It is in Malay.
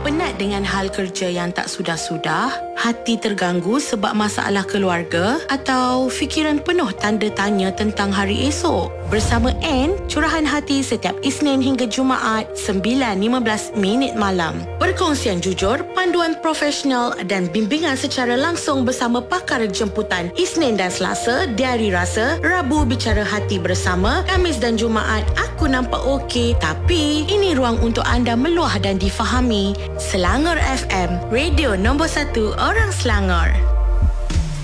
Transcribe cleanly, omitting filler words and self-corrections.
Penat dengan hal kerja yang tak sudah-sudah? Hati terganggu sebab masalah keluarga? Atau fikiran penuh tanda tanya tentang hari esok? Bersama Anne, Curahan Hati setiap Isnin hingga Jumaat 9.15 malam. Perkongsian jujur, panduan profesional dan bimbingan secara langsung bersama pakar jemputan. Isnin dan Selasa, Diari Rasa. Rabu, Bicara Hati bersama. Khamis dan Jumaat, Aku Nampak Okey. Tapi, ini ruang untuk anda meluah dan difahami. Selangor FM, radio nombor 1 orang Selangor.